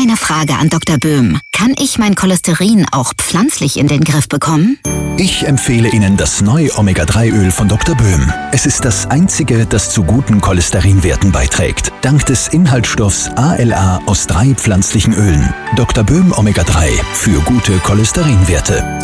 Eine Frage an Dr. Böhm. Kann ich mein Cholesterin auch pflanzlich in den Griff bekommen? Ich empfehle Ihnen das neue Omega-3-Öl von Dr. Böhm. Es ist das einzige, das zu guten Cholesterinwerten beiträgt. Dank des Inhaltsstoffs ALA aus 3 pflanzlichen Ölen. Dr. Böhm Omega-3 für gute Cholesterinwerte.